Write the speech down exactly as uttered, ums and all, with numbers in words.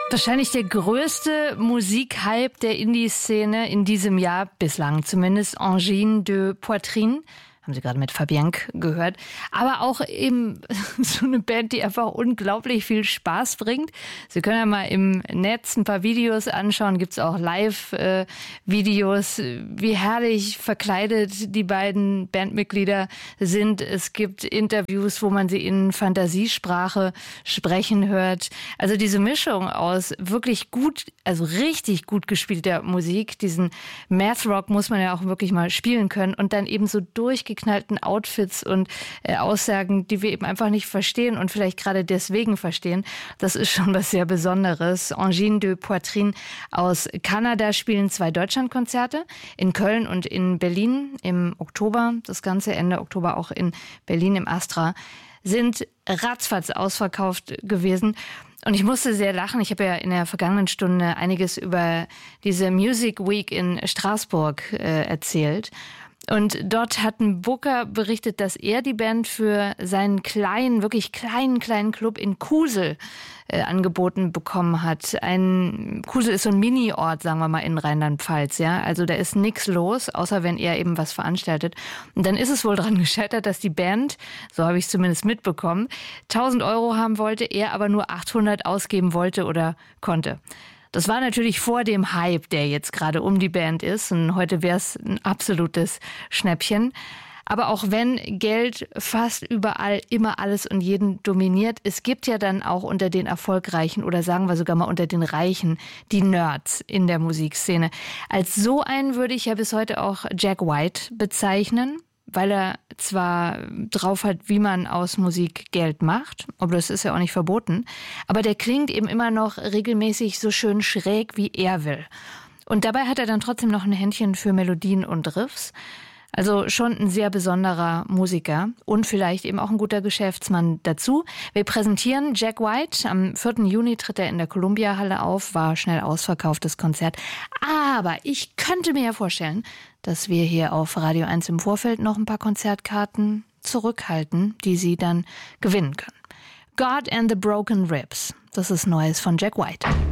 Wahrscheinlich der größte Musikhype der Indie-Szene in diesem Jahr bislang, zumindest Angine de Poitrine. Haben Sie gerade mit Fabienne gehört. Aber auch eben so eine Band, die einfach unglaublich viel Spaß bringt. Sie können ja mal im Netz ein paar Videos anschauen. Gibt es auch Live-Videos, wie herrlich verkleidet die beiden Bandmitglieder sind. Es gibt Interviews, wo man sie in Fantasiesprache sprechen hört. Also diese Mischung aus wirklich gut, also richtig gut gespielter Musik, diesen Math-Rock muss man ja auch wirklich mal spielen können und dann eben so durchgeknallten Outfits und äh, Aussagen, die wir eben einfach nicht verstehen und vielleicht gerade deswegen verstehen. Das ist schon was sehr Besonderes. Angine de Poitrine aus Kanada spielen zwei Deutschlandkonzerte in Köln und in Berlin im Oktober. Das ganze Ende Oktober auch in Berlin im Astra. Sind ratzfatz ausverkauft gewesen. Und ich musste sehr lachen. Ich habe ja in der vergangenen Stunde einiges über diese Music Week in Straßburg äh, erzählt. Und dort hat ein Booker berichtet, dass er die Band für seinen kleinen, wirklich kleinen, kleinen Club in Kusel äh, angeboten bekommen hat. Ein Kusel ist so ein Mini-Ort, sagen wir mal, in Rheinland-Pfalz. Ja? Also da ist nichts los, außer wenn er eben was veranstaltet. Und dann ist es wohl daran gescheitert, dass die Band, so habe ich es zumindest mitbekommen, tausend Euro haben wollte, er aber nur achthundert ausgeben wollte oder konnte. Das war natürlich vor dem Hype, der jetzt gerade um die Band ist. Und heute wäre es ein absolutes Schnäppchen. Aber auch wenn Geld fast überall immer alles und jeden dominiert, es gibt ja dann auch unter den Erfolgreichen oder sagen wir sogar mal unter den Reichen die Nerds in der Musikszene. Als so einen würde ich ja bis heute auch Jack White bezeichnen, weil er zwar drauf hat, wie man aus Musik Geld macht, aber das ist ja auch nicht verboten, aber der klingt eben immer noch regelmäßig so schön schräg, wie er will. Und dabei hat er dann trotzdem noch ein Händchen für Melodien und Riffs. Also schon ein sehr besonderer Musiker und vielleicht eben auch ein guter Geschäftsmann dazu. Wir präsentieren Jack White. Am vierten Juni tritt er in der Columbia-Halle auf, war schnell ausverkauftes Konzert. Aber ich könnte mir ja vorstellen, dass wir hier auf Radio eins im Vorfeld noch ein paar Konzertkarten zurückhalten, die Sie dann gewinnen können. God and the Broken Ribs. Das ist Neues von Jack White.